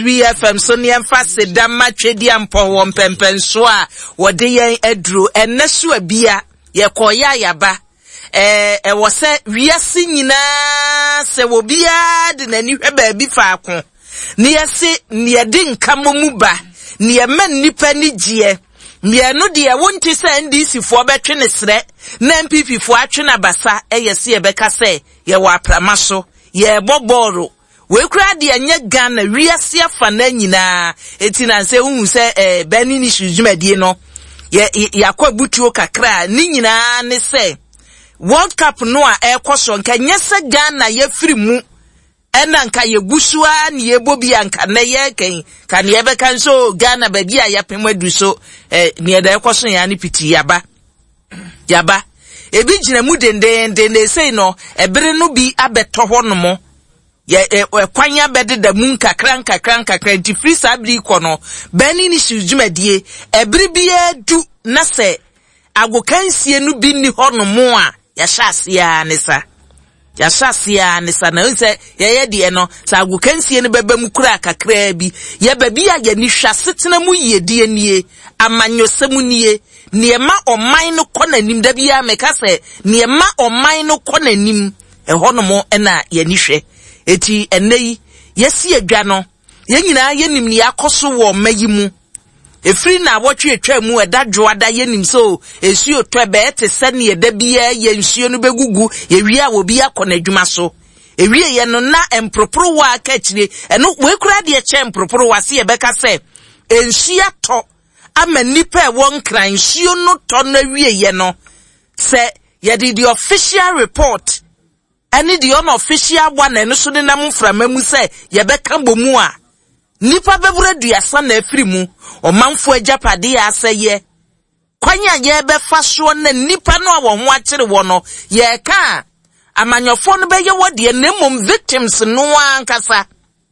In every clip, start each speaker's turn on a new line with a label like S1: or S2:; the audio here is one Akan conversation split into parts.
S1: BFM so ne emphase da matwedi ampo wo mpempenso a wode yen aduro enneso abia ye koya yaba wo se wiase nyina se wo bia de nani hwe ba bi faako ne yese ne yedi nkamomu ba ne yema nipa ni gie mienu de ye wonti se NDC fo betwe ne sre na MPP fo atwe na basa yese ye beka se ye wa pramaso ye boboro we kura de anya Ghana wiase afa na nyina eti na se hu se bani ni shujumadie no yakwa butuo kakra ni nyina ne se World Cup no a ekoso nka nyese Ghana ye firi mu ena nka ye gusua ni ye bobi anka na ye kan ye be kan so Ghana ba bia ya pemadu so ni eda ekoso ya ni piti yaba ebi gina mu dendende ne sei no ebere no bi abeto ho no mo ye kwanya bede da mun kakran di free sabri kono bani ni shujumadie ebere bia du na se agokansie no bi ni ho no mo a ya hyasia ne sa na se ye de no sa agokansie no beba mu kura kakra bi ye ba bia ya ni hwasetena mu yedie nie amanyosemu nie niema oman no konanim da bia meka se niema oman no konanim ho no mo na ye ni hwe eti enei yesi adwa no ye nyina yenim ni akoso wo mayimu efri na wotwe atwa mu edadwo ada yenim so esuo tobe te sane ye da bia ye nsuo no begugu ye wi a wo bia kona adwuma so ewie ye no na emproporo wa aka kire eno we kura de che emproporo wa se ye beka se ensuo to ama nipa won kran nsuo no to na wie ye no se ye did the official report ani the unofficial one eno so de nam framamu se ye beka bomu a nipa bebura duasa na afiri mu omanfo agapade ya aseye kwanya ye befa so na nipa no a wo ho akire wo no ye ka amanyofo no beye wode na mom victims no ankasa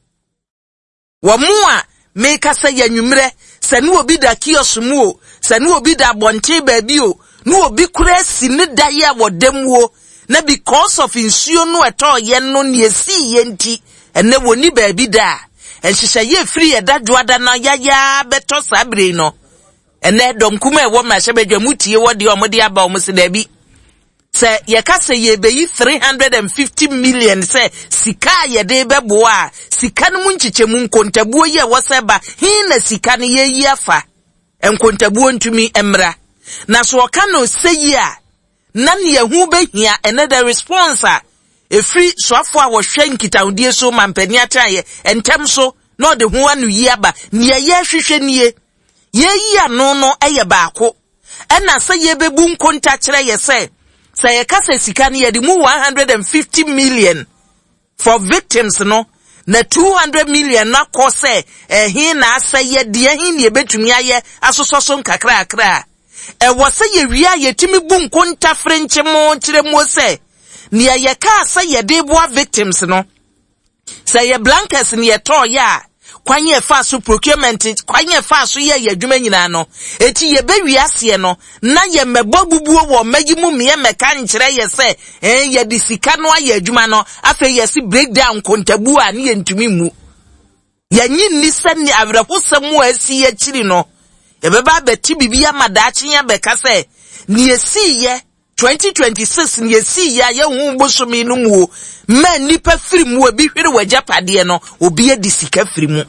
S1: wo mu a me kasa ya nwumre se no obi da kioso mu o se no obi da bonte ba bi o no obi kura si ne da ye wodamwo na because of insuo no eto ye no ne esi ye nti ene woni ba bi da enhihye ye free edadwoada na yaya beto sabre no ene domkuma ewo ma hyebedwa mutie wode omode aba omse da bi se ye kase ye beyi 350 million se sika ye de bebo a sika no munchichemu nkontabuo ye woseba hin na sika no ye yi afa enkontabuo ntumi emra na so oka no seyi a na ne hu behia ene the response a efri soafo a wo hwe nkitaudie so mampani atraye entem so no de ho anu yi aba ne ye hwehwe nie ye yi ano no eye baako ena se ye bebu nkonta kire ye se ye kasa sika ne ye di mu 150 million for victims no na 200 million na ko se hin na asa ye de hin ne betumi aye asososo nkakra akra wo se ye wi aye timi bu nkonta frenche mo kire mo se ne ye ka asa ye de boa victims no se ye blankets ne ye to ya kwanye fa so procurement kwanye fa so ye adwuma nyina no eti ye bewi ase no na ye mebo bubuo wo magimu me meka nkire ye se ye di sika no aye adwuma no afa ye si breakdown kontabu a ne ye ntumi mu ye nyinni se ne avrahosam asi ye kiri no ye beba beti bibia madachi ya beka se ne ye si ye 2026 ne ye si ya ye hu bosomi no mu man nipa firi mu obi hwere wajapade no obi edi sika firi mu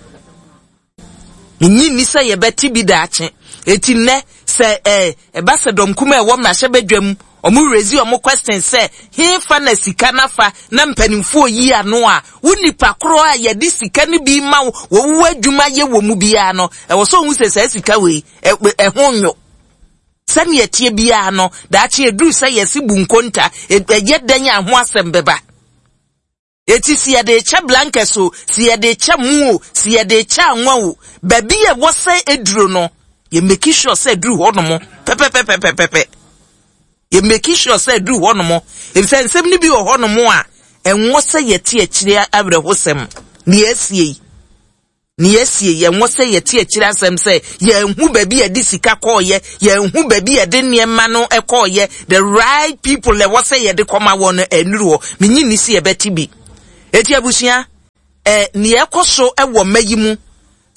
S1: nyinni se ye beti bi daache eti ne se ebasedom kuma ewo ma hyebedwam omu rezi omu question se hin fa na sika na fa na mpanimfo yi ano a wonipa kro a ye di sika ni bi ma wo adwuma ye wo mu bia no ewo so hu se sika we ehonyo sani etie bia no daache edu se ye si bu nkonta ye danya ho asembeba eti si ya de cha blanket so si ya de cha mu si ya de cha anwa o baby ye wo se eduro no ye make sure say eduro ho no mo pepe ye make sure say eduro ho no mo if say nsem ni bi ho no mo a enwo se ye tie akire abrehosem ni esie ye enwo se ye tie akire asem say ye hu baby ye di sika koye ye hu baby ye de niema no ekoye the right people le wo say ye de koma won enuro minyi ni si ye beti bi eti abusia ni ekoso ewo mayimu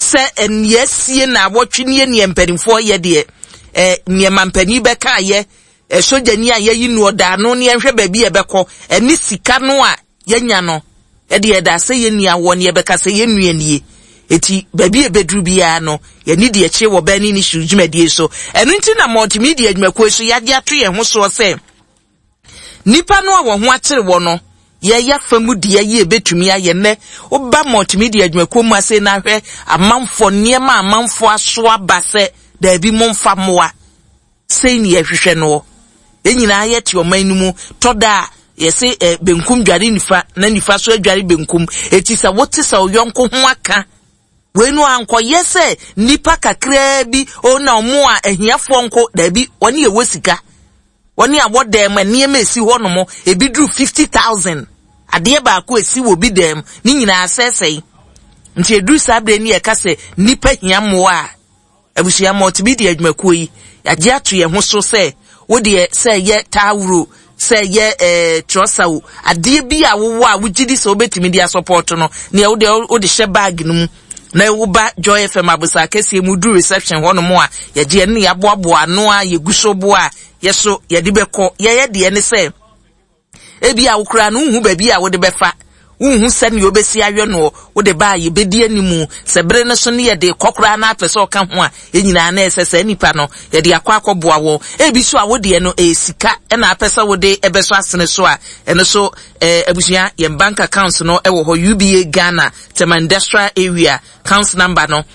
S1: se enyesie na wotwe ne empanimfo ye de ne mampani beka ye sojani a ye nu oda no ne hwe ba bi e beko eni sika no a yenya no e de da se ye ni awo ne beka se ye nu anie eti ba bi e bedru bia no ye ni de eche wo ba ni shujumedie so enu nti na multimedia adwumakuo so ya de ato ye ho so se nipa no a wo ho akere wo no ye ya famu de ye betumi aye ne oba multimedia adwumakuo mu ase na hwe amanfo niema amanfo aso abase da bi momfa moa sei ni ehwehwe no enyina ye ti oman mu toda yese benkum dware nifa na nifa so adware benkum eti sa wote sa oyonko ho aka wenu anko yese nipa kakra bi ona omo a ehiafo nko da bi woni ye wosika woni abodem niema esi ho no mo ebi dru 50,000 ade ba ko esi wo bi dem ni nyina asesei nti edru sabre ni e ka se nipa hiamo a abusia multimedia adwumakuo yi yaje ato ye ho so se wo de se ye tawuro se ye trosawo ade bi a wo a wugidi se obetimi dia support no ne wo de she bag no na wo ba Joy FM abusa kese mu du reception ho no mo a yaje ne yaboabo ano a yegusobo a yeso ye de beko ye de ne se ebi a wo kura no hu ba bi a wo de befa unhu sani obesi awe no wo de ba ye bedi animu sebre ne so ne ye de kokora na apese o ka ho a enyina na esese nipa no ye de akwakoboa wo ebi so a wo de no sika e na apese wo de ebeso asene so a eno so abusia ye bank account no e wo ho UBA Ghana Tema Industrial Area account number no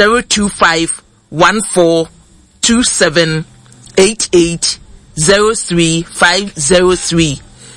S1: 02514278803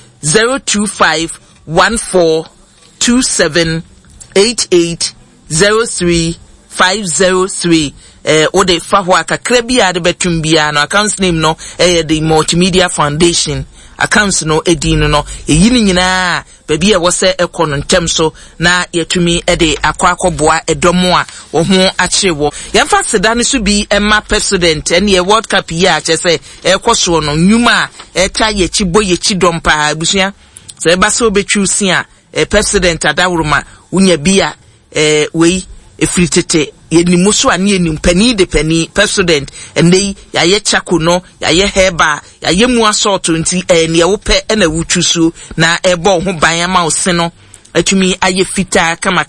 S1: 02514278803 ode fahwa kakra bia de betum bia no account name no the Multimedia Foundation account no edin no eyini nyina ba bia wo se ekono ntem so na yetumi de akwakoboa edomo a wo ho achewo yemfa seda no so bi emma president ene World Cup ya chese ekoso no nyuma eta ye chibo ye chidompa abusia se ba so betwusi a president adawuruma unya bia wei efritete yenimu so ani enim pani de pani president ene ya ye chako no ya ye heba ya ye mu assault nti ne wo pe na wutwusu na ebo ho ban ama oseno atumi aye fita kama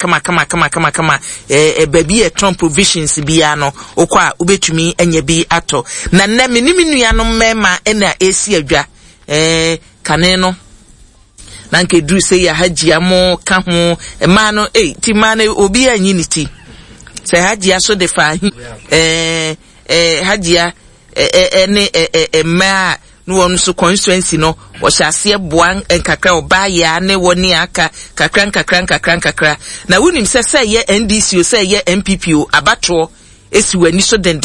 S1: baby Trump provisions bia no okwa ubetumi anya bi ato na na meniminu no mema na esi adwa kane no nanke dru se ya hajia mo ka ho ma no ti ma na obi anyi ni ti se hajia so de fa hajia ma no won so constituency no wo hyase boan enkakra oba ya ne woni aka kakra na wonim se ye NDC o se ye MPP o abatro esi wani so den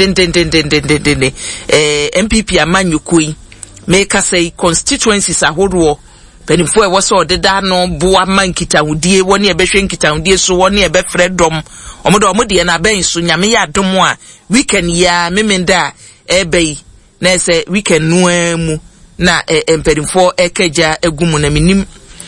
S1: MPP amanyukui make say constituencies ahodo penifo e wo so odeda no boa mankitahudie woni e behwe nkitahudie so woni e be freedom omode na ben so nyame ya dom a weekend ya memenda ebei na se weekend nuamu na empenifo ekeja egumu na minim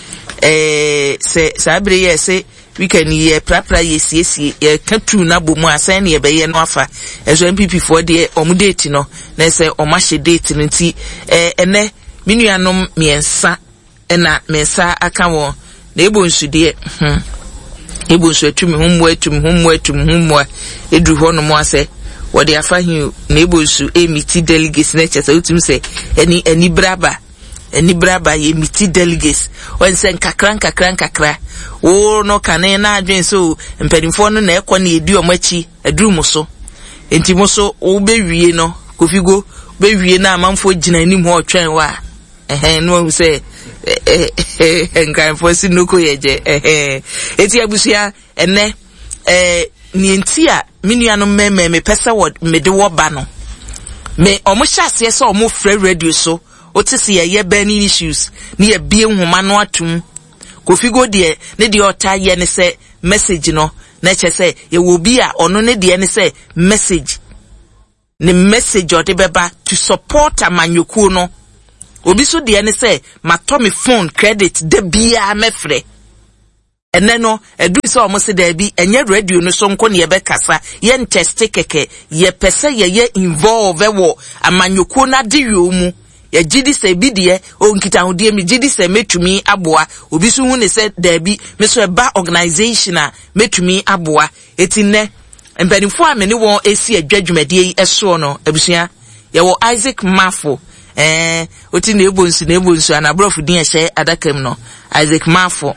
S1: se sabre ye se weekend ye prapra ye siesie ye katu na bomu asan ne be ye no afa ezo MPP for de omudate no na se omahye date nti ene minuanom miensa ena mensa aka wo na ebonsu de ebonsu atumi humwa edu ho no mo ase wo de afahin na ebonsu emiti delegates na chese utum se eni braba ye emiti delegates won se nkakra wo no kane na adwen so mpadimfo no na ekọ na edi omachi aduru mo so enti mo so wo bewie no kofigo bewie na amanfo gina anim ho otwen wa no say enkan fosi nuko yeje eti abusia ene ni ntia minuano meme me pesa wo me de wo ba no me omo hyase se omo frɛ radio so otisi ye burning issues ni ye bie nhoma no atum kofigo de ne de ota ye ne se message no na che se ye wo bi a ono ne de ne se message ode beba to support amanyokuo no obi so de ne se matomi phone credit de bia mefre ene no edu so omo se da bi enye radio no so nko ne ye bekasa ye nteste keke ye pese ye involve wo amanyoko na de mu ye gidi se bi de o nkita hodie mi gidi se metumi aboa obi so hu ne se da bi me so eba organization a metumi aboa etine empanifo a me ne won esi adwadwumadie eso no abusua ye wo Isaac Mafo oti na ebonsu anabrofu din ehye adakam no Isaac Mafo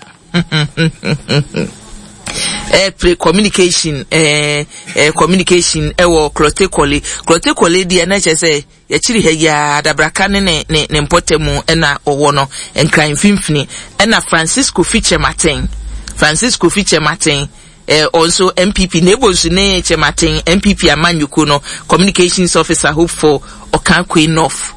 S1: pre communication communication ewo Clotekole di na chese ya chiri he ya dabraka ne mpotemu na owo no enkran finfini na Francisco Fiche Martin also MPP Nebonsu ne Chematin MPP Amanyuko no communications officer hope for Okankwe North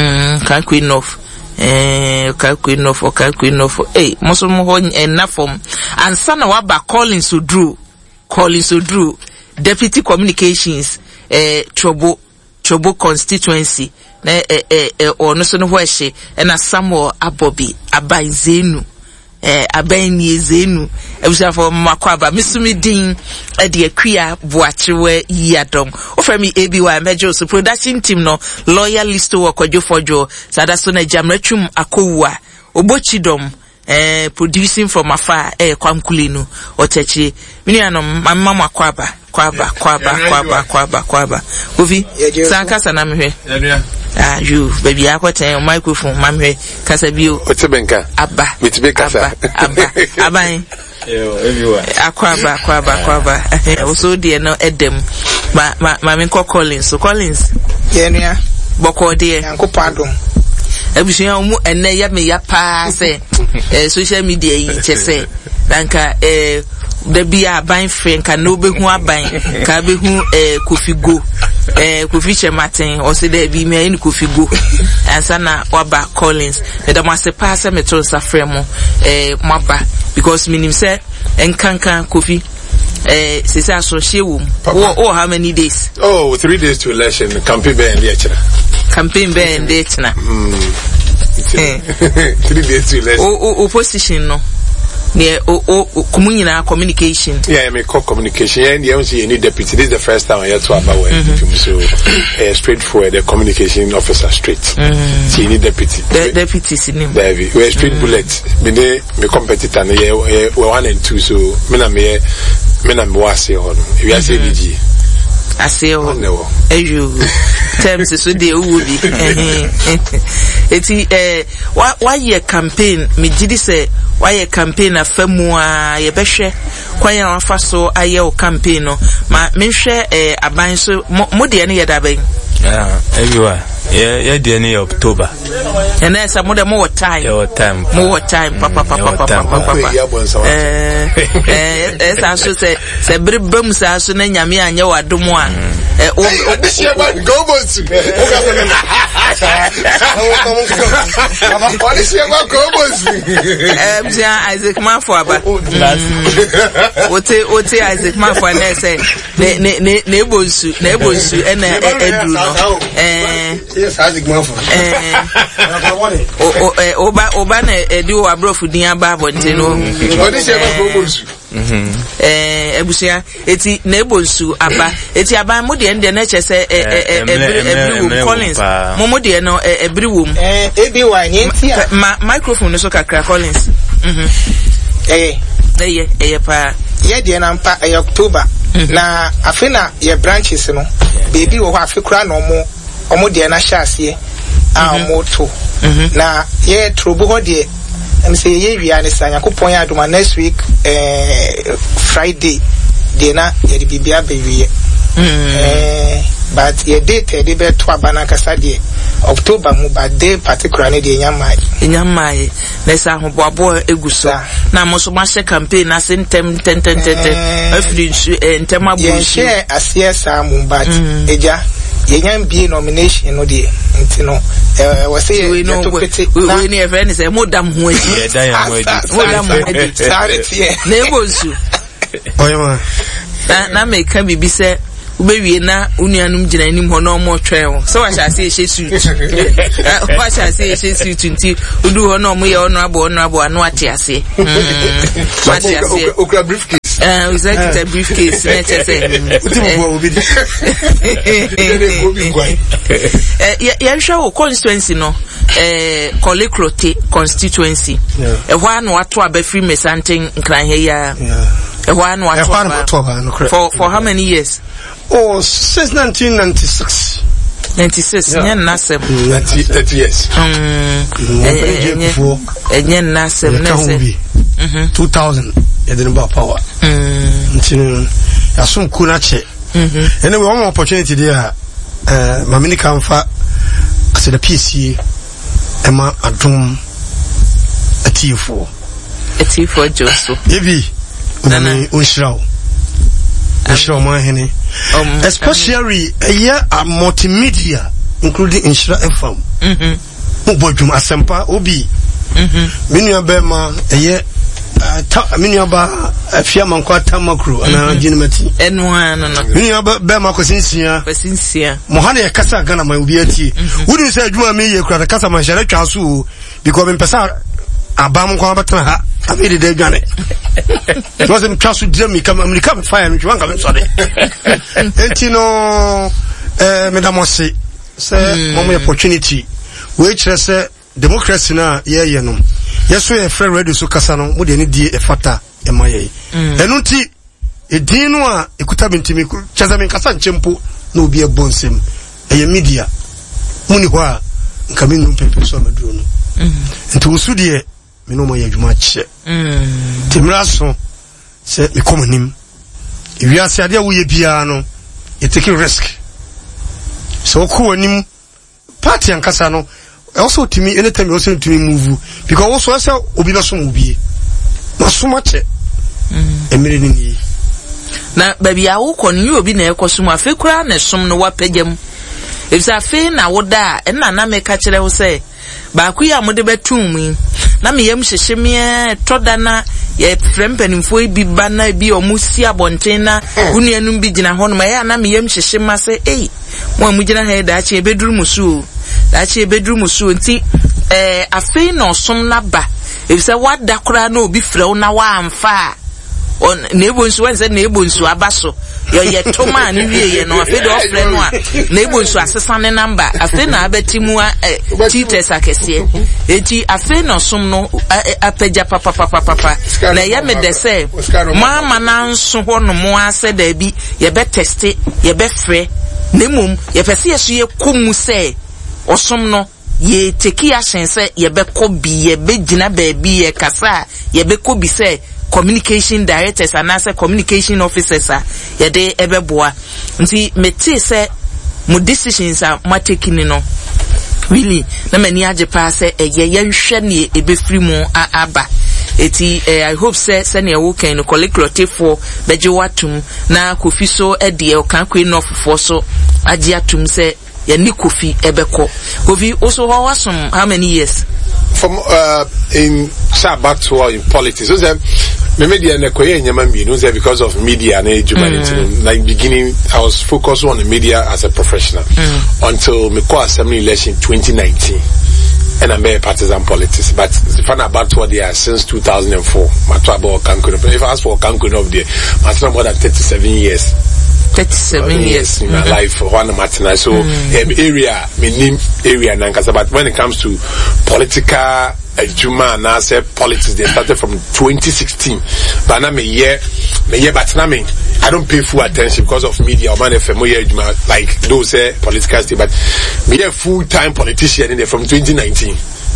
S1: Okankwe North mosomo ho na form ansana waba Collins Odru deputy communications Chobo constituency na ono so no ho ehye na Samuel Abobi Abanzenu abani ezenu ebusafo makwaba misumi din de akua boachewe yadom ofremi ABY Mejo's production team no loyalist wo kwadwofojo sadaso na jamratwum akowua obochidom producing from afar kwamkulinu otechi minianom mamma makwaba kwaba ovi sanka sana mehwe you baby akoten microphone mamhwe kasa bio
S2: otebenka
S1: aba
S2: mitibe kasa
S1: aban
S2: everyone
S1: kwaba also there no edem ma me Collins
S3: yenua
S1: boko there
S3: yankopado
S1: abusuya mu enne ya me ya pa se social media yi chese danka da bia ban friend ka no behu aban ka behu kofigo Kofi Martin o se da bi me ni kofigo ansa na waba Collins da ma se pass me to safre mo maba because minim say enkankan Kofi se say associate wo how many days
S2: 3 days to election campaign be and lecture 3 days to election
S1: opposition no near communal communication.
S2: Yeah, I call communication. And you see any deputy. This is the first time I hear to about so straightforward. The communication officer straight. See any deputy.
S1: The deputy in him.
S2: We're straight bullet. Me competitor. We 1 and 2. So me na wase on. We are saying BG.
S1: I say oh. You terms so dey ubi. Eti why your campaign me gidi say why your campaign afamu a ye behwe kwan afa so aye o campaign no ma me hwe aban so mo de ne yeda ben
S4: everywhere yeah de ne October
S1: and then some more time papa esa so se bribam sa so na nyame anya wadomo a Isaac Mafo aba ote Isaac Mafo na say na ebonsu na edu no
S3: yes Isaac Mafo
S1: oba na edi o abrofu din aba abonte no ebusia eti na ebonsu aba eti aba mo de na chese every Collins mo de no every wom
S3: ABY nti
S1: microphone so kakra Collins pa
S3: ye de na mpa October na afina ye branches no baby wo afikura no omo de na hyase a omo to na ye trobo ho de em say ye wia ne sanya kopon ya adoma next week Friday de na ye bibia bewie but ye date de be to abana kasa de October mu ba day particularly de nyamai
S1: na sa hoboabo eguso na mo so ma she campaign na se ntem afri nsu ntem abu
S3: ye share asiesa mu but eja ye nyam bi nomination no de ntino we say
S1: we know we ni friend say modam ho aji modam ho aji
S3: sorry tie
S1: na ebonsu
S3: oyema
S1: na me kan bibi say ubewie na unuanum gina anim ho na omo twɛn so wa hyase ehye suit wa hyase ehye suit nti udu ho na omo ye ono abo anu ate ase
S2: okra briefcase
S1: exactly briefcase na chese ya hwa constituency no Koliklote constituency ehwa na wato abafri mesanten nkran he ya ehwa na wato for how many years?
S5: Oh, since 1996.
S1: 96, yeah.
S2: 30 years.
S1: Enye nasem nese.
S5: 2000 edinba power. Asum kunache. Anyway, one opportunity there mamini kamfa as the PC Emma Adum Atifo
S1: Joso.
S5: Ebi unshraw Mahene. Especially a year a multimedia, including Inshra FM. Ubojum Asempa Obi. Minya Bema a year Minyaba Fiaman Quata Macro and Jinimati.
S1: And one
S5: Bema Cosinsia Mohane Casa Gana my Ubiati. Would you say Juma me a Casa Mashara Chasu because in Pesa Abam Kwabata I made it done it. It wasn't Chasu Jimmy come fire and you want sorry. Etino Medamosi say one opportunity which has democracy na ye no. Yes, we are free radio so kasano mo de ni die e fata e maye. Enu nti edin no a ekuta bintimi chaza men kasa nchempo na obi e bonsem. Eye media muni ho a nka me num pepe so maduro no. Nti usu de me no mo ye adwuma che. Timra so se me komonim. Wi ase ade wo ye bia no e take risk. So ko anim party an kasa no also to me anytime you also to me move because also say obi na so obi na so much emere ni
S1: na baby awo ko ni obi na ekoso mu afekura na som no wapagam if afi na woda na me ka kire wo say ba ku ya mode betum mi na me yam hyehyemie toda na ye frempanimfo bi ba na bi omusi abonten na unuanum bi gina ho no ya na me yam hyehyema say mo amugina ha da achi ebeduru musu dachi bedroom so nti afei no som na ba if say wada kura na obi frɛ na wa amfa on na ebonsu wan say na ebonsu abaso ye to man wie ye no afei do frɛ no a na ebonsu asesa ne number afei na abetimu cheaters akese enti afei no som no apagya papa na ye me de say mama na nso ho no mo ase da bi ye be test ye be frɛ nemum ye pese ye so ye komu say osom no ye teki action say ye be kobi ye be gina baby ye kasa ye be kobi say communication directors and as communication officers ye de ebeboa nti meti say mo decisions are ma taking no really na mani age pa say ye nhwe ne ebe free mu aba eti I hope say sene wo kan no Koliklote for beje watum na Kofi so de o kan kwe no fofo so age atum say ya ni Kofi ebeko Kofi also how many years
S2: from in back to in politics so me media na koye nyama mi no say because of media na humanity like beginning I was focused on the media as a professional until me call assembly election 2019 and I'm very partisan politics but the fun about what they are since 2004 my about Kankuno if I ask for Kankuno of there my more than 37 years
S1: 37 years
S2: in my life for one Martina so area me name area nankasa but when it comes to political Juma and I said politics they started from 2016 but now me year but now I don't pay full attention because of media or man FM like those political state but me a full-time politician in there from 2019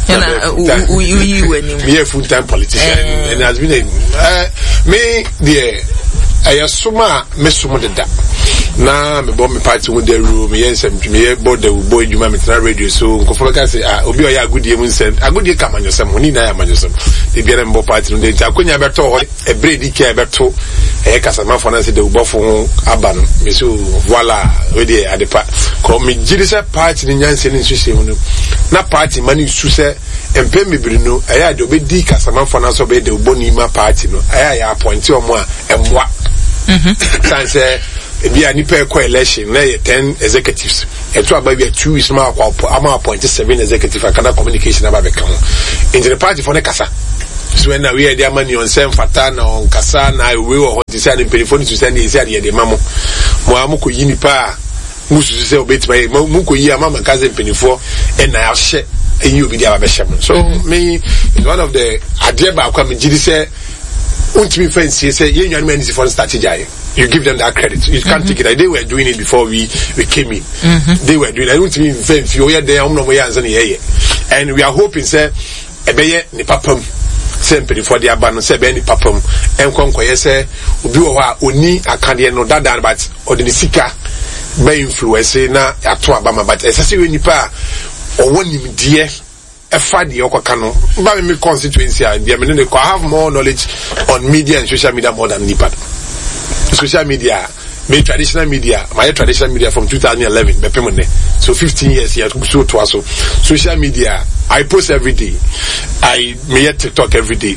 S2: me a full-time politician and has been me the I assume me sumo de da na me bo me party with the room me yes me board the boy you me try radio so nkofo ka say obi oya agudie mu nsem agudie ka manyosem oni na ya manyosem de biara mbo party no de nti akonya beto ho e bredi ki e beto e kasama fo na say de ubofo aba no me so voila we de adepa ko me giri say party ni nyanse ni nsusie mu no na party mani su say empe mebiri no aya de obedi kasama fo na so be de uboni ma party no aya ya appoint omo a emwa san say be a nipa election na 10 executives and to about 2 weeks ma appoint 7 executive and communication about become into the party for the kasa so when we are the money on sem fatana on kasa na we were to say the telephone to send is the mamo mo amuko yini pa musu say obet by muko yi amama kaze penifo and na share and you be there abesham so me is one of the adeba kwa me gidi say ultimate fancy say you know many for strategy. You give them that credit. You can't take it. They were doing it before we came in. They were doing it. I don't mean if you are there, and we are hoping say ebeye ni papam sempre for the abandon say be ni papam enkonkoye say obi wo ha oni akade no dada but odinisika be influence na ato abama but esase we nipa owoni mdie efa de yokoka no ba me constituency and be me I have more knowledge on media and social media more than nipa. Social media, my traditional media from 2011, so 15 years here, so social media, I post every day, I make TikTok every day,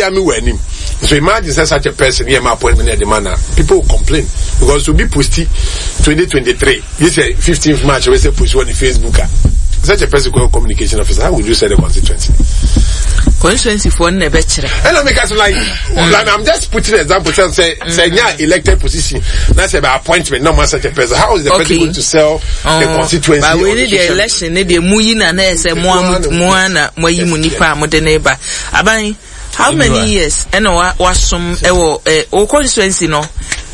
S2: so imagine such a person here, my appointment at the manner, people will complain, because to be posted 2023, you say 15th March, we say push one in Facebook, such a person called communication officer, how would you say the constituency?
S1: Constituency for never better.
S2: And because like I'm just putting an example say yeah elected position that's about appointment no such a person. How is the person going to sell the constituency?
S1: But we need the election, need the muina na say moana moyi munipa modeneba. Aban how many years and wasum ewo constituency no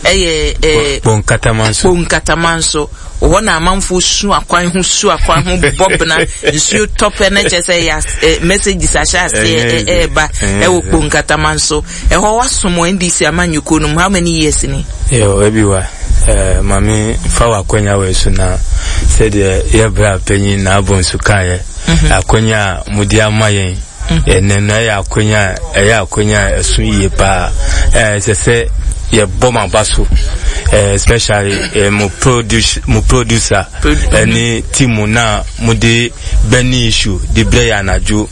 S4: Bon Katamanso
S1: One amanfo su akwan ho bob na nsu top na chese ya messages ashase ba ewo Katamanso ho wasomo ndisi amanyuko no how many years ni
S4: yo everywhere mami fawa kwenya we su na said ye bra penyi na abonsu kan akwenya mudi amayen enena ya akwenya su ye pa se ye bomba basu especially mo producer any team na mo de beni issue the player na ju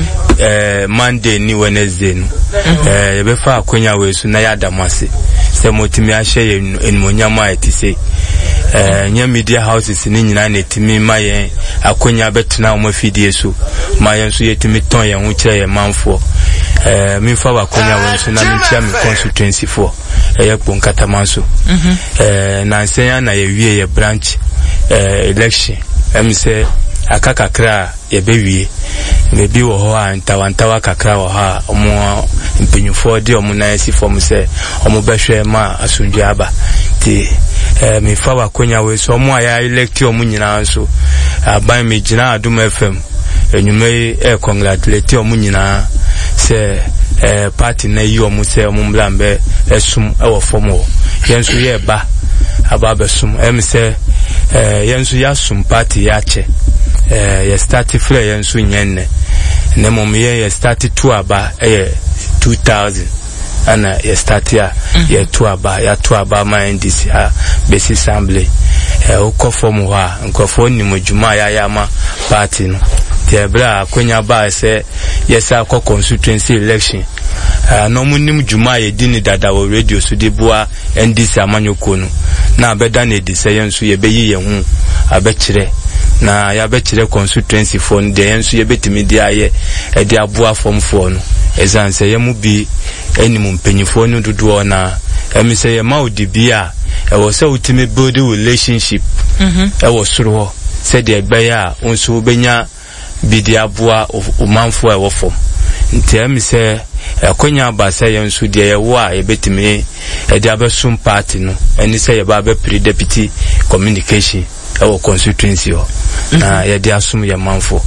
S4: Monday ni Wednesday no ye be fa akonya we su na ya damase se mo timi a share enmonyama etise nya media houses ni nyina na timi mayen akonya betuna o mafidie so mayen so yetimi ton ye ho kire ye manfo mi fa akonya we su na mi tia mi constituency for Bon Katamanso na senya na ye ye branch election say akakakra ye bewie maybe wo ho antawantawa kakra wo ha omo mpenyufo de omo na esi form say omo behwe ma asundwe aba ti mi fa wakonya we so omo aya elect omo nyina nso aban me gina Adum FM enyume congratulate omo nyina say party na yi omo say omo mblambe esum ewo form wo yenso ye ba aba besum say yenso ya sum party ya che ye start free yenso nyenne na mom ye start to aba 2000 ana ye start ya ye to aba mind this base assembly o form ho a nkofo ni modwuma ya ma party no tebra akonya ba se yesa akọ constituency election no munim dwuma ye dini dada wo radio so de bua NDC amanyoko no na abeda na edise yenso ye beyi ye hu abekire na ya bekire constituency for de yenso ye betimi dia ye e de aboa form for no ezanse ye mu bi enimu mpanyifo no dodo na emise ye ma odibia e wo se ultimate build relationship e wo soro ho se de egbeya onso benya bidi aboa omanfo e wo form nti emise akonya abasa yenso de ye wo a ebetimi e de abesum party no eni se ye ba be pre deputy communication our constituency na ye de asum ye manfo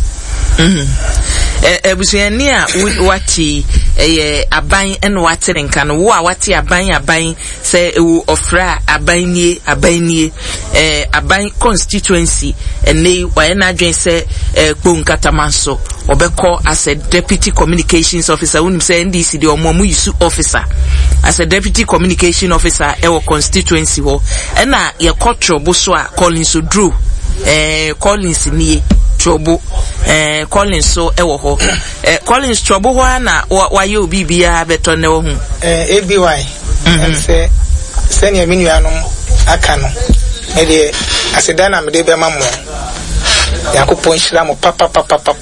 S1: ebusuani a wati aban eno wati nka no wo a wati aban se ewu ofra aban nie aban constituency ene wa na adwen se Bon Katamanso obekọ as a deputy communications officer unim se NDC de omo yusu officer as a deputy communication officer ewo constituency ho ena ye kọtrobo so a Collins Drew Collins nie Chobo Collins so ewo ho Collins Chobo ho na waye obi bia beto ne wo hu
S3: ABY say senior minuanom aka no me de aseda na me de be ma mo yakopon hira mo papa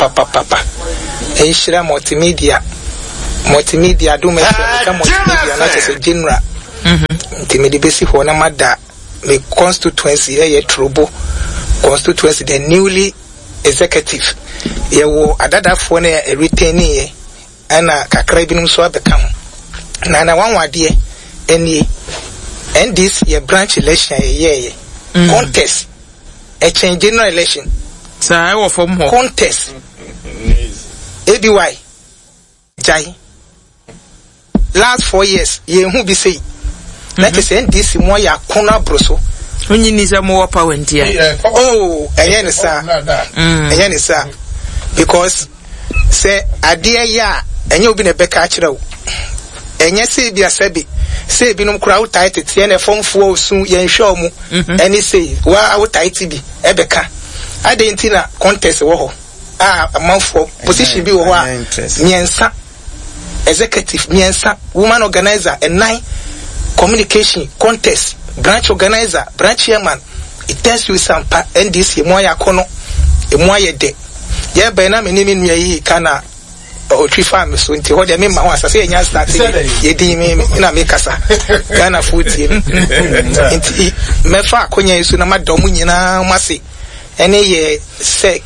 S3: hira multimedia do me ka multimedia na se general nti me de besi ho na mada me constituency Trobo constituency the newly executive ye wo adadafo na retaining ye ana kakra binum so abeka ho na wanwade eni and this ye branch election ye contest a change general election
S1: so I will form
S3: contest ABY jai last 4 years ye hu bi say that is NDC mo ya kona broso
S1: onyi ni se mo power ntia
S3: oh enye ne sa because say ade ya enye obi na beka akire wo enye se bia sabi say binum kura wo tight tie na fomfo osun ye nhwe omu eni say wa wo tight bi ebeka ade ntina contest wo ho amanfo position bi wo ho a miensa executive miensa woman organizer and 9 communication contest branch organizer branch chairman it tells you some NDC mo ya kono e mo ya de ye be na me ni nua yi kana o twi farm so nti ho de me ma ho asase enya start ye di me na me kasa kana futi nti me fa akonya yesu na madom nyina mase ene ye sec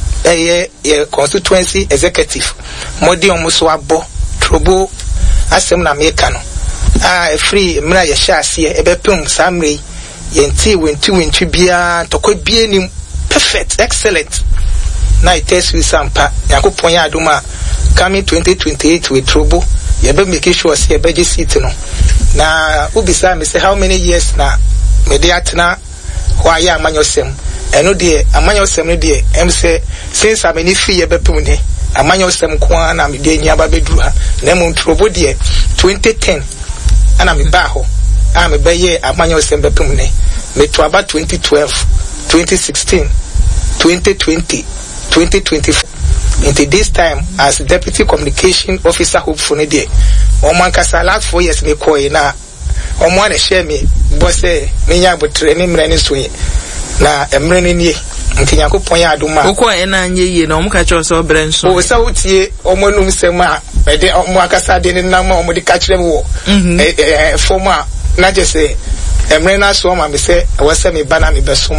S3: ye constituency executive modi omuso abo Trobo asem na me ka no free mra ye shaase e be pum samre yenti wentu bia tokwa bia nim perfect excellent na it tells you sampa yakopon ya aduma coming 2028 with Trobo ye be make sure say e be je seat no na ubisa me say how many years na me dey atna ho aya amanyosem eno de amanyosem no de em say since am any free ye be pum ne amanyosem ko na me de nya ba beduru ha na mu Trobo de 2010 ana me ba ho me be ye amanyosem be pum ne me to about 2012 2016 2020 2024 into this time as deputy communication officer hopefully there oman kasa last 4 years me ko na omo na share me boss me nya botre ni mre ni so na emre ni nie nti yakopon ya aduma
S1: ukọ na anye yie na omo ka che so bre nso
S3: o sa utie omo num sem a be de omo akasa de ni na ma omo de ka kire wo forma na je say emre na so ma me say wo se me ba na me beso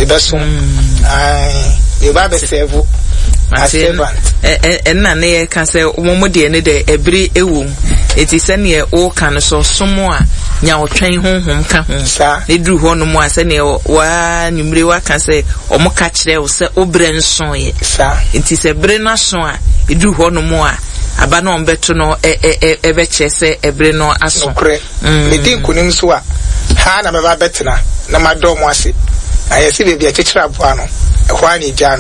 S3: me ba be serve
S1: na ne ka se omo de ne de ebri ewum eti se ne o kan so somo a nya otwen honhom ka ho ne duru ho no mu ase ne wa nyumre wa ka se omo ka kire wo se obre nso ye enti se bre na so a eduru ho no mu a aba no mbeto no ebe che se ebre no aso
S3: me din kunim so a ha na me ba betena na madom ase ayesi bebi a chechira aboa no ehwani gya no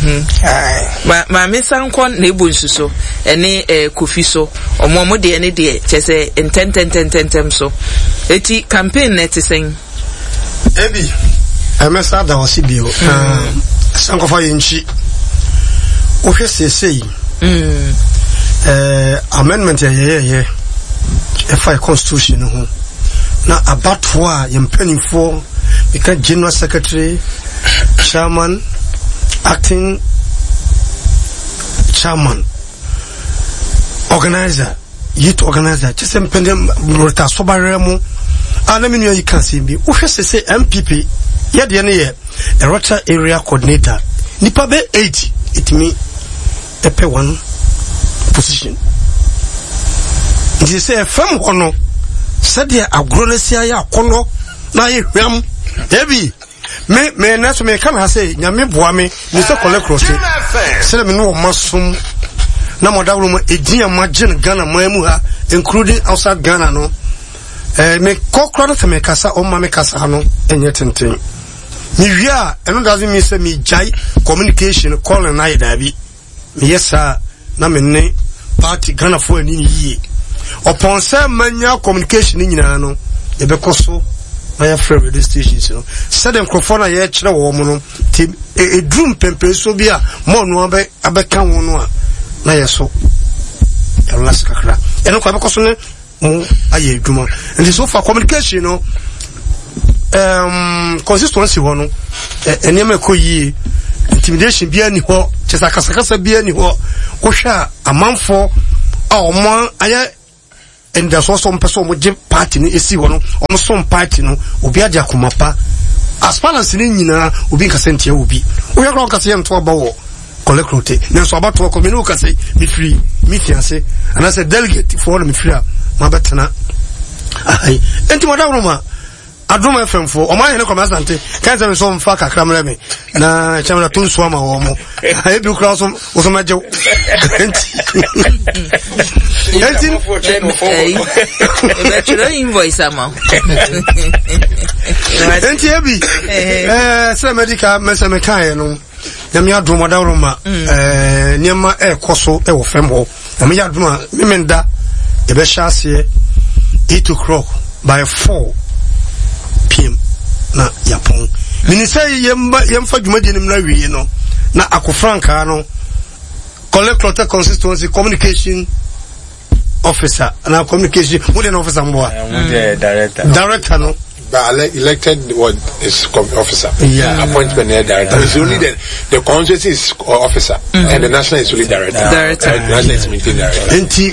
S1: ma me sankon na ebu nsuso ene kofi so omo de ene de chese ententem so eti campaign net sen
S5: ebi emesa da wasi bio sankofa yenchi o hwese sei amendment ye FI constitution ho na abatwa yempanifo because general secretary, chairman, acting chairman, organizer, youth organizer, just impending rota sobaremo. And I mean, you can see me. Who has to say MPP? Yet the year a rota area coordinator. Nipabe 80. It me a pay one position. They say a firm honor said here a gronesia kono na yam. Debi me na so me kan ha say nyame boa me ni se kole cross se me no masum na modawro mo edian magin Ghana mamu ha including outside Ghana no me kokro na me kasa o ma me kasa no enye tenten me wia eno doesn't mean say me jai communication call na ida bi me yesa na me ne party Ghana for ani yie upon say manya communication nyina no e be koso my friend radio stations no said them crofona ye kire wo mo no ti e drum pempeso bi a mo no abeka wo no a na ye so e last kakra e no kwa bekoso ne mo aye adwuma and so for communication no consistency ho no enema koyi intimidation bia ni ho chesa kasa bia ni ho wo hwa amanfo a omo aya and there's also some person with party ni esi ho no omo some party no obi aja komapa as balance ni nyina obi nkasente obi wo ya kro kase nto aba wo collecte na so aba to ko me no kase me free me fiance and I said delegate for me free ma betena ai enti modawro ma adoma FM for o ma hene koma asante kan se so mfa kakra mre me na chamna tunso ama wo mo ai bi kra so so ma jew enti
S1: invoice ama
S5: enti ebi se medical meseme kan no na me adoma dawro ma niema koso e wo fem ho na me adoma me menda e be hyaase 8 o'clock by 4 p.m. na yapon minisa yemfa dwumadi nim na wiye no na akofranka no collect consistency communication officer na communication modern officer mboa director no
S2: but elected what is officer appointment director it's only the constituency is officer and the national is only director national is meeting director
S5: enti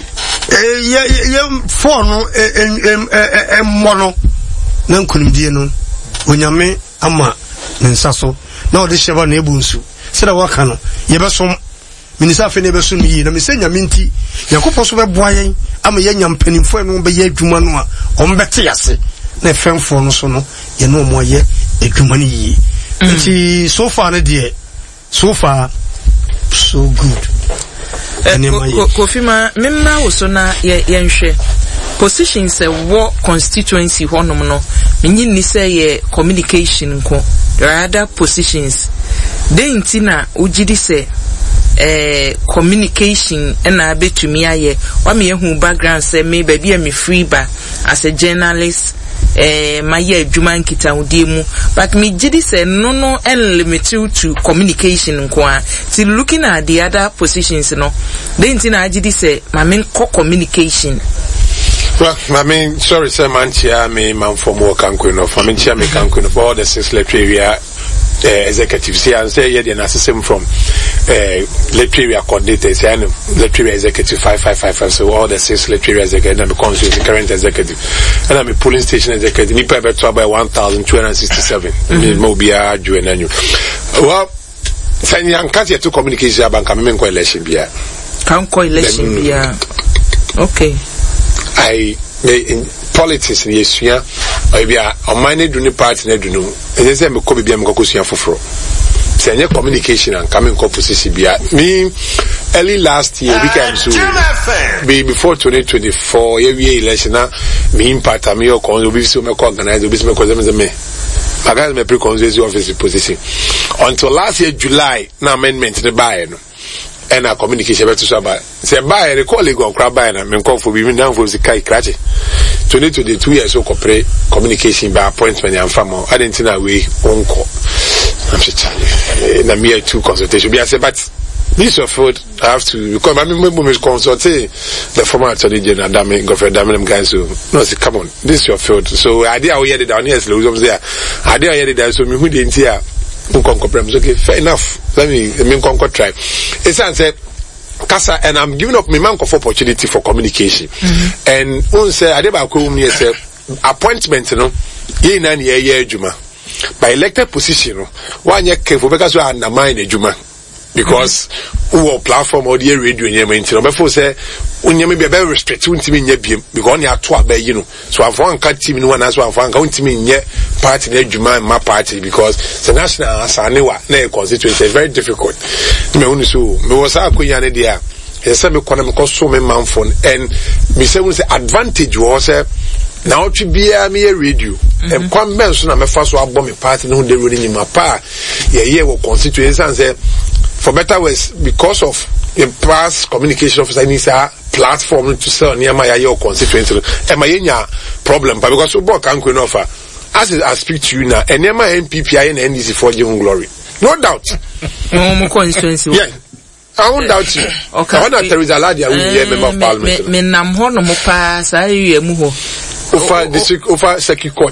S5: for no mono na nkunimdie no onyame ama nsaso na ode sheba na ebunsu sira waka no yebesom minisa fe na ebeso no yi na misenya minti yakopɔ so bɛboa yɛn ama yɛnya mpanimfo no bɛyɛ adwuma no a ɔmbɛte yase na efemfo no so no ye no mo ye adwuma no yi nti so far no de so far so good
S1: Kofima memna wo so na yenhwe positions wo constituency honom no menyi ni say ye communication nko there are other positions den tina ugidi say communication na betumi aye wa me hu background say me baby am free ba as a journalist my year adwuma nkita udie mu but me gidi say no limited to communication nko till looking at the other positions no then tina gidi say my main communication.
S2: Well, I mean, sorry, sir, manchia me man from work and queen of chia me can queen of all the 6 electoral area executives. See, and say, yeah, the assistant from electoral area coordinators and electoral executive 5555. So all the 6 electoral executives and becomes the current executive. And I'm a polling station executive. Nipa better by 1,267. Mobia, Juvenile. Well, saying young cat to communication bank, I'm in coalition beer.
S1: Can't coalition beer. Okay. In politics in Yesuya, I be a minor do party in Edunu, and yes, I'm a Kobe Biamakosia for. Send your communication and coming composition. Me early last year, we came to be before 2024, every election. Me impact a me or con, we so make organize the business because me. I got my pre-constituency office position until last year, July, now amendment to the buy. And our communication better so about say buy a colleague on crab buy and call for women down for the kai crash 2022 years so corporate communication by appointment and farmer I didn't know we won't call I'm saying na me two consultation be I say but this of food I have to because my member is consulting the former attorney general Dami Godfrey Dami guys so no say come on this is your field so I did how hear it down here so there I did hear it there so me who didn't hear okay, fair enough. Let me try. It's answered Kasa, and I'm giving up my man for opportunity for communication. And one say I did appointment, you know, year Juma. By elected position, 1 year careful because we undermine a Juma. Because who platform or the radio in your maintain. Before say when you may be very restricted to me because you are too you know. So I've one cut team in one as well. I've one counting me in party in my party because the national Sanewa constituency is very difficult. Me only so me was a queen idea. Yes, I'm economical so many man phone and me say advantage was now to be a mere radio and come mention I'm a first one bomb party no they really in my pa yeah will constituency and say for better ways because of the past communication officer needs a platform to sell near my your constituency and my problem but because we can offer as I speak to you now and near my MPPI and NDC for your glory no doubt no constituency
S2: yeah I won't doubt you. Okay. I want Teresa Ladia will be a member of parliament.
S1: Me nam ho no mo pa sa ye mu ho.
S2: Over district over circuit court.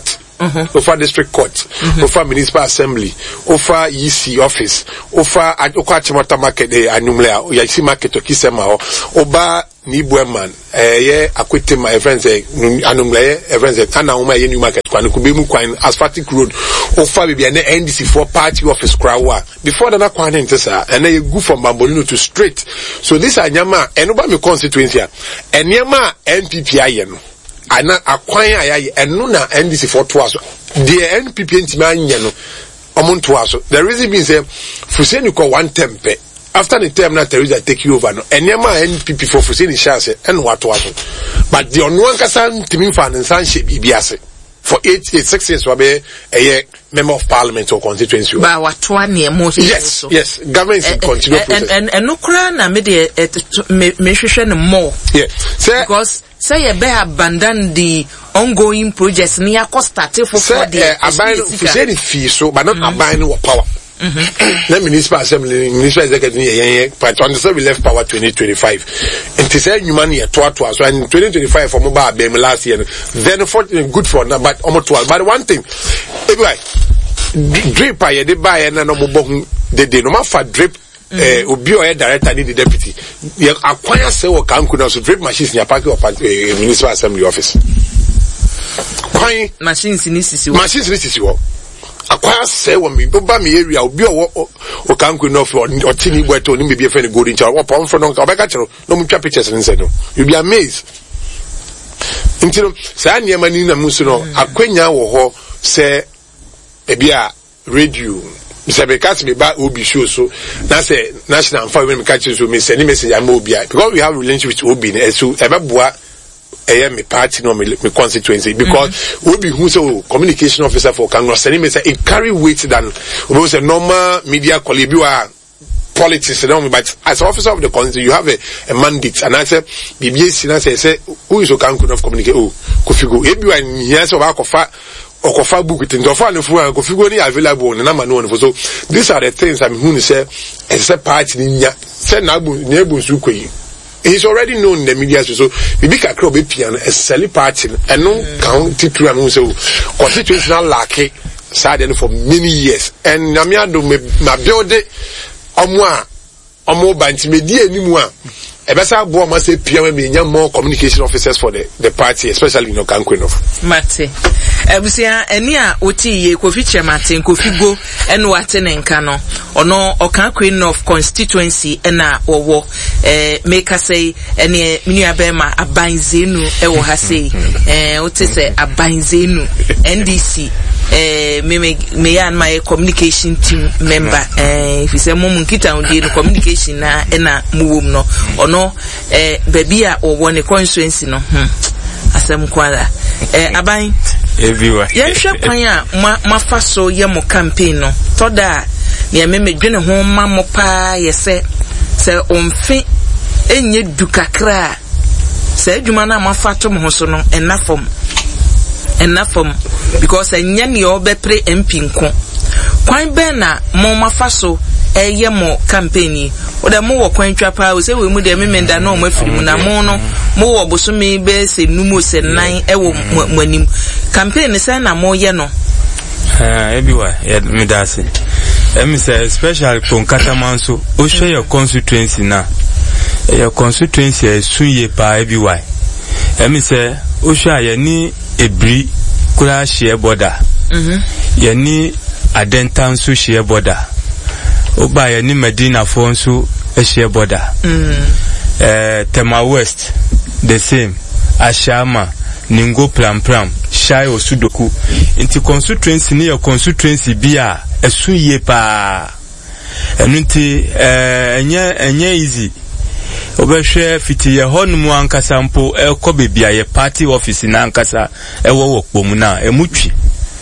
S2: over district court, over municipal assembly, over EC office, over Chimota market, Anumlea, Yasi market, Kisema, Oba Nibueman, Akwete, my friends, Anumlea, friends, Tana Uma, Yenu market, Kwanukubimu, Quine, Asphatic road, over maybe an NDC for party office, Krawa, before the Nakwan Intesa, and then you go from Bambolino to straight. So this are Nyama, and Obama constituency, and Nyama NPPI. Ana acquire and Nuna NDC for twice. The NPP Intimaniano among twice. The reason being say Fuseni call one tempe. After the term that Teresa take you over no. And Yama NPP for Fuseni Shase and what was. But the Onwankasan Timin Fan and Sanship Ibiase. For 6 years will be a member of parliament or constituency. But what one year more? Yes, yes. Government should continue.
S1: And no crown, I made a more. Yeah. Because say a bear abandon the ongoing projects near Costa for 4 days.
S2: Abandon fee so, but not abandon power. The municipal assembly, municipal executive, but on the side we left power 2025. And to say new money at 12, so in 2025 for mobile BM last year, then for good for now, but almost 12. But one thing, anyway, drip I did buy and no more the no matter drip. Obi or director need the deputy. You acquire say or can could also drip machines in your parking or municipal assembly office.
S1: Machines in this
S2: is you. Acquire say when me buy me area obi or can could not for or tiny boy to maybe a friend go into or pound for no more pictures and said no. You'll be amazed. Until say Manina Musuno, Aquenya or say ebia radio. Mr. Bekas me back will be sure so that's a national fire when we catch you me send message I'm OBI because we have a relationship with Obi and so Ebabua me party no me constituency because Obi who's a communication officer for Congress send message it carry weight than was a normal media colleague politics but as officer of the constituency you have a mandate and I say BBS say who is Okanku of communicate Kofi go Ebi and yes of Akofa Okofa book it in the final for Kofi go available and number no so these are the things I'm going to say as a party in send Nabu Sukwe. He's already known in the media so Bibika Crow be piano a selling party and no county to and so constitutional lucky sad for many years and Namiado my build it Omo banti media anymore. Ebesa bo ma say PM me nya more communication officers for the party especially in Okankwenof.
S1: Mate. Ebusia eni a oti ye Kofi Chemate Kofi go eno wate nenka no. Ono Okankwenof constituency na owo make say eni minu abema abanzenu ewo ha say oti say abanzenu NDC me and my communication team member if you say mum kita on the communication na muwum no ono baby a o won constituency no asem kwala aban
S4: everywhere
S1: yen hwe kwan a mafaso ye mo campaign no toda me medwene ho ma mo pa ye se onfe enye dukakra se adwuma na mafato mo so no enough because enye ne obepre MP nko kwan be na mo mafaso eye mo campaign o da mo wo kwan twapa o se we mu de memenda na o mafiri mu na mo no mo wo bosome be se numu se nan e wo manim campaign se na mo ye no
S4: everywhere me da se say special konkata manso o share your constituency na your constituency sunye pa everywhere say o share ye ni ebri kura share border ye ni adentan so share border oba ye ni Medina fonso share border Tema West the same Ashama Ningo Pram Shai Osudoku inti constituency ni your constituency bia esuye pa enunti enye easy obehwe fiti ye honmu ankasa mpo ekobe bia ye party office na ankasa ewo wokpo mu na emutwi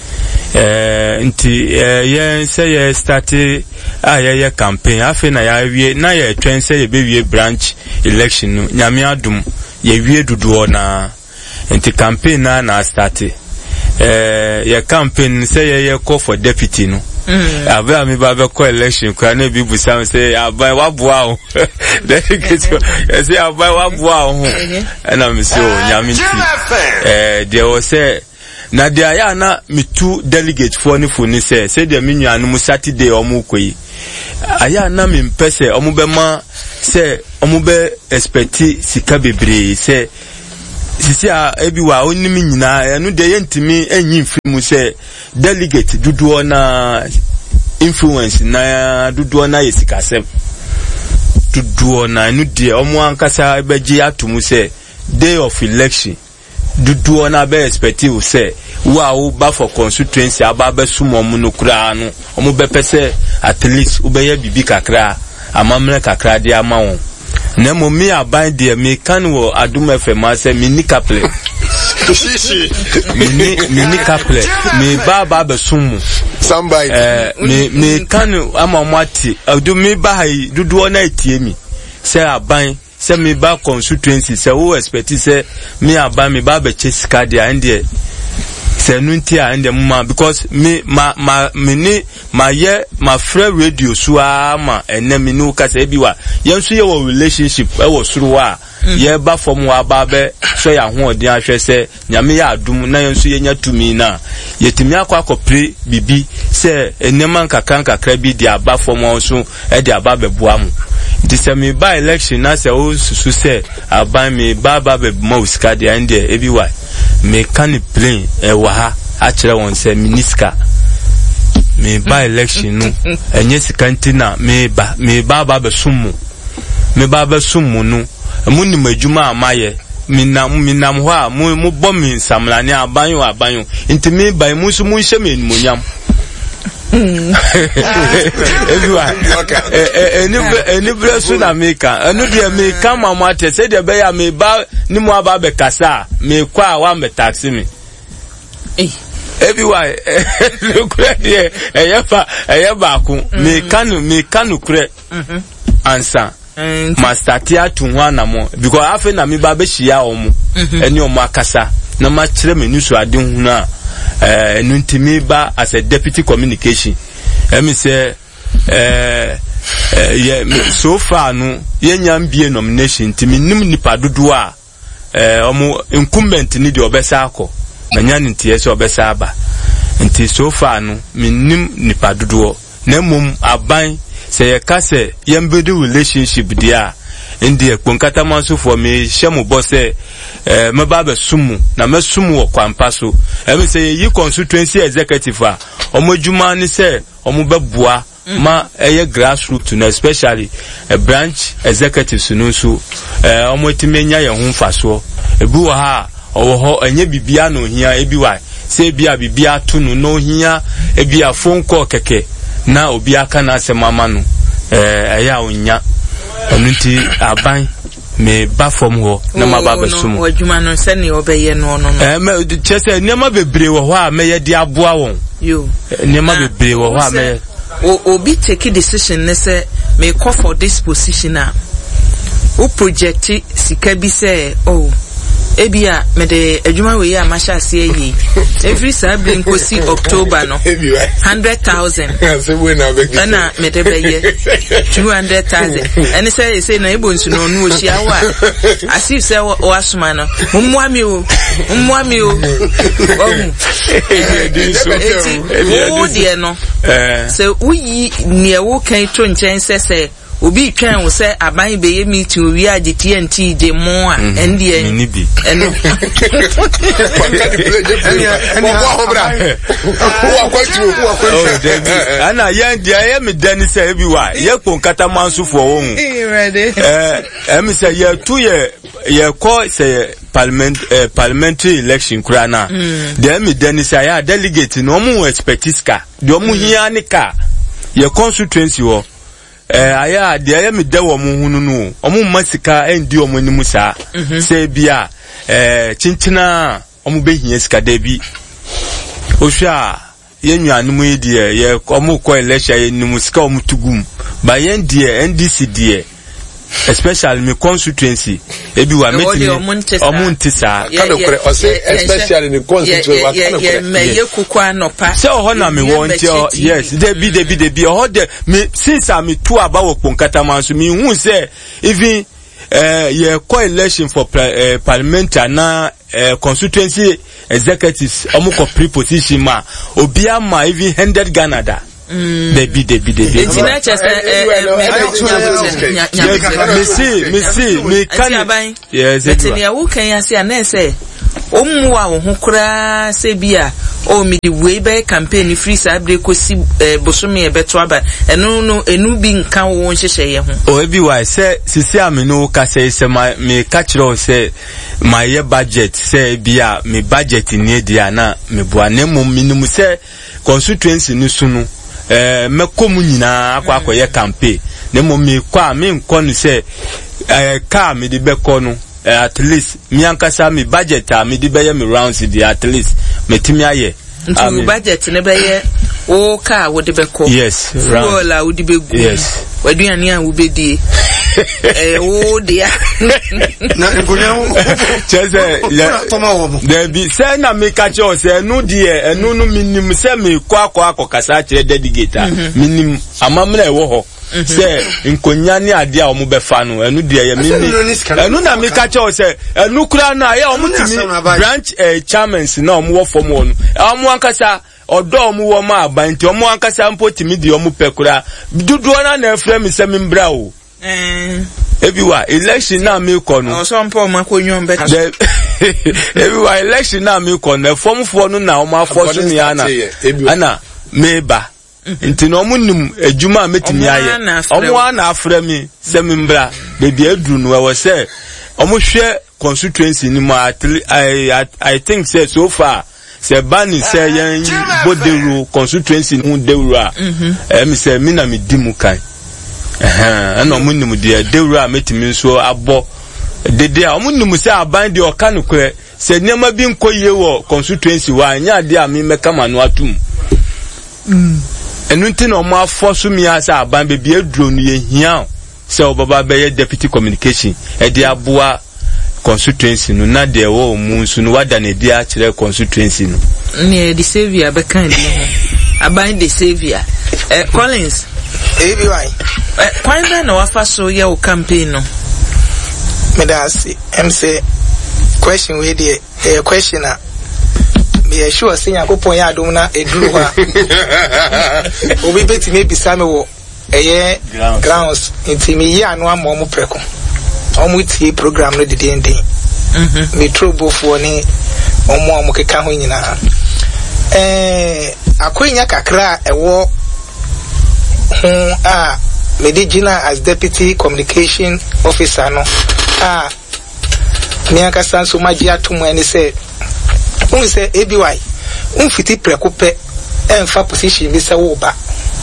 S4: nti ye say ye start ye campaign afi na ya wie na ye twen say ye be wie branch election no nyame adum ye wie dudu na nti campaign na start ye campaign say ye call for deputy no aba mi ba be call election kwa na bi busa say abai waboa o delegate say abai waboa o na mi say o nyame nti there was say na de aya na me two delegate for ni foni say de me nua no Saturday omo koyi aya na me mpese omo be ma say omo be expect sika bebre say sisi a ebi wa onimi nyina enu de yentimi enyi mfimu say delegate dudu na influence na dudu na yesikasem dudu na enu de omo ankasa beji atumu say day of election dudu na be expect you say wa wo ba for constituency aba be sumo mu no kura no omo be pese at least ubeye bibi kakra amamre kakra de amawo na mo mi aban de me kan wo Adum FM say mi ni kaple mi kaple mi ba be sumu
S2: somebody
S4: me kan amamati Adum mi ba hai dudu na etie mi say aban say me ba constituency say wo expect say me aban me ba be chesika dia ende say nuntia ende mma because me my friend radio so ama ene me no ka say biwa yenso ye wo relationship e wo suru wa ye ba from wa ba be so ya ho odi ahwe say nyame ya adum na yenso ye nya tumi na yetimi akopre bibi say enema kakra bi dia ba from won so e dia ba beboa mu disa me ba election na say o susu say aban me ba be mauska dia ende e biwa me kan plane e wa ha a kire won say miniska me ba election no enye sikantina me ba be sumu no muni majuma amaye minam ho a mu bom nsamlane abanyo nti me ba mu so mu hye me nmonyam everyone any bless na America anu de America mama te say de be ya me ba ni mo aba be kasa me kwa wa me taxi me everyone look there eya ku me kanu kure answer master tia to ho anamo because afa na me ba be hia omo eni omo akasa na ma kire me nusu ade hu na nuntimi ba as a deputy communication me say so far no yenyam bie nomination timi nim nipa dodo a omo incumbent ni de obesa akọ manya ntie se obesa aba nti so far no minim nipa dodo na mum aban say ye ka say yembedu relationship dia ndi ekponkata manso for me shemu boss me ba be sumu na me sumu wo kwampa so me say yi constituency executive a omodwuma ni say omobebua ma eye grassroots no especially a branch executives no so omotimenya ye ho mfaso ebi wo ha owo ho enye bibia no hia ebi wa say bibia to no hia ebi a phone call keke na obi aka na asemama no eya onya onunti aban me ba from ho na ma ba besumu
S1: adwuma no se ne obeye no
S4: me chese niam bebre wo ho a me ye di aboa won
S1: yo
S4: niam bebre wo ho a me
S1: obi take decision ne say me call for this position a o project sika bi say ebia me de adwuma we ya masha se yi every Saturday nkosi October no 100,000 na me de beye 200,000 and say na ebo nsu no no ohia wa asif say o asuma no mmua mi o o de no say uyi ne wo kan to nchen say obi twan wo say aban be ye meeting wi ade TNT de mo a ndie
S4: nibi
S1: eno
S4: ana yandi aye me dani say bi wa ye ponkata manso for wo hu em say ye tu ye call say parliamentary election kura na de me dani say ya delegate no mu expertise de omu hia ne ka ye constituency wo aya de aya me da wo mu hunu no omu masika endi omu ni musa se bia chinchina omu behia sika da bi ohwa yenwanu mu de ye omu ko election ye ni musika omu tugum ba yen de NDC de especially me constituency ebi wa meti omuntisa
S2: kind of especially in the constituency wa kind of
S1: me ye kukwa no pa
S4: so ho na me want yes de bi ho de me since am to aba wo ponkata manso me hu say even ye call election for parliament na constituency executives omuko pre-position ma obia ma even 100 Ghana da debi
S1: Entina Chester
S4: me kan yes
S1: Entina wo kan ya se anese omwa wo ho kura se bia o mi di we be campaign free sabre kosi bosome e beto aba enu bi nkan wo nhyehyɛ ye ho
S4: o ebi why say sisi amino ka say me ka kire say my year budget say bia me budget ni dia na me boa na minimum say constituency ni sunu me komu nyina akwa campaign na me kwa me nkɔ no say ka me di bɛkɔ no at least me ankasa me budget me di bɛyɛ me rounds di at least me timi aye
S1: ntu budget ne bɛyɛ o ka wo di bɛkɔ
S4: yes
S1: round la wo di bɛgu
S4: yes
S1: waduane a wo bɛdie o dia
S5: na ngonya
S4: chese there be say na me catch us enu die enu no minimum say me kwa kasa kire dedicator minimum amamna ewo ho say nkonya ni ade a omo befa no enu die ye minimum enu na me catch us enu kura na ye omo timi branch chairmans na omo wo form won omo ankasa odo omo wo ma abanti omo ankasa mpotimi di omo pekura dudu na efre me se membra o everywhere election na me kono
S1: so mpo makonyon be
S4: everywhere election na me kono form for no na o ma force me ana meba nti no munum ejuma metimi aye omo na afre me se membra be dia duru no we say omo hwe constituency ni ma I think say so far se bani say yan boderu constituency mu deru a me say me na me dimu kan ana omunum de dewura metimi nso abo dede a omunum se aban de oka no kre se nyama bi nkoye wo constituency wa anya de a me meka manu atum enu nti no mo afoso mi asa aban be bi aduro no ye hia se obaba be ye deputy communication e de aboa constituency no na de wo mu nso no wada na de a kire constituency no
S1: ne de savior be kan de ho aban de savior Collins
S3: ABY
S1: kwan be na wafa so ye o campaign no
S3: me da say say question we dey question a me sure say yakopon ya adom na eduru ha obi beti me bisa me wo grounds inti me ya no am omo preko omo tie program no dede ndin me trouble for ni omo keka ho nyina akonya kakra ewo Medijina as deputy communication officer no me akasa so magia tumu ene say un say ABY un fiti prekupe enfa position bi say wo ba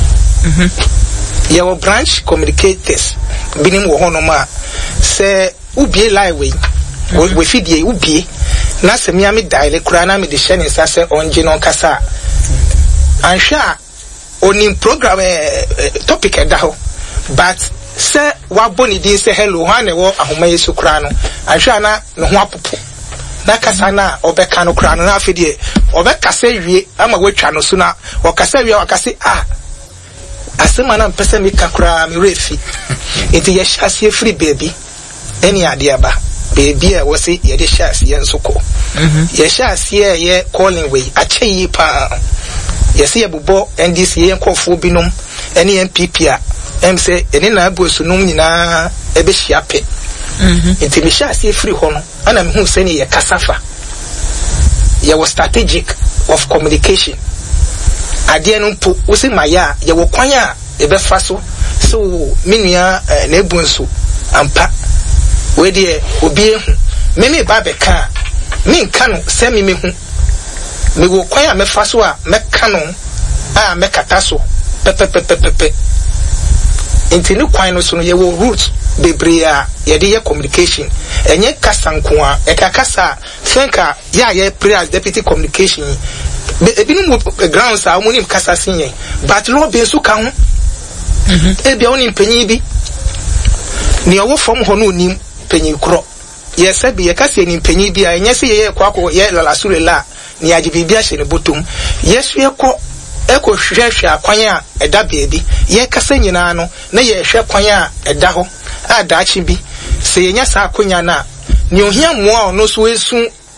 S3: your branch communicators binim wo hono ma say ubie lie we fidie ubie na se me am dial kura na me de share ni say onje no kasa ansha onim program topic edaho but say wa boni din say hello hane wo ahoma yesu kura no ahwa na ne ho apopo na kasa na obeka no kura no na afedie obeka say wie ama watwa no so na okasa wie okase asema na mpese mi kakura mi refi enti ye hyase free baby eni ade aba baby e wo say ye de hyase ye nsoko ye hyase ye calling way acheyi pa yesi ebubo NDC yenkofo binom ene MPP a say ene na abusu num nyina ebe hyiape enti me hyase free ho no ana me hu se ne ye kasafa ye was strategic of communication ade no mpo wo se maya ye wo kwan a ebe fa so minua na ebunsu ampa we de obi ehu me ba be ka me nka no se me hu me wo kwan a me fa so a me kano a me kata so pepepepepe enti ni kwan no so no ye wo root bebre a ye de ye communication enye kasa nko a e ka kasa fenka ya ye pre as deputy communication ebinu grounds a omunim kasa sinye but no be so ka ho ebia onim panyin bi ni owo fom ho no onim panyin kro ye sabi ye kasa ni panyin bi a enye se ye kwako ye lalasurela ni agibibia hye ne botom yesu eko hwehwe akwan a eda beebi ye kasa nyina no na ye hwe kwan a eda ho a daachi bi se yenya sa akonya na ni ohia moa ono so esu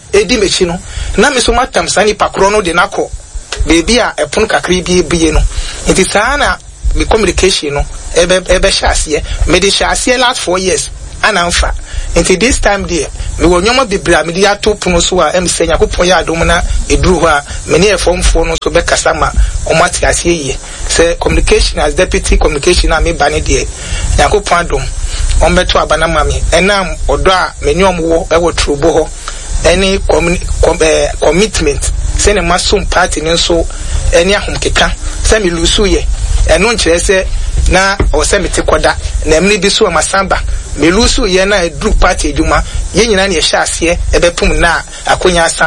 S3: edi mechi no na me so matam sa ni pakro no de nako baby a epon kakri bi ebiye no nti saa na me communication no ebe hyase me de hyase last 4 years anamfa nti this time there me wo nyoma bibra me de ato pono so a em senya kopon ya adom na eduru ho a me ne efomfo no so be kasama omati ase yie say communication as deputy communication na me bane de yakopon adom ombeto abana mami enam odo a me nyom wo e wo trubo ho any commitment say ne masum party ne so any ahom keka say me lusu ye eno nkyere se na o se mete koda na mne bi so amasamba me lusu ye na edru party adwuma ye nyina na ye hyase ebepum na akonya asa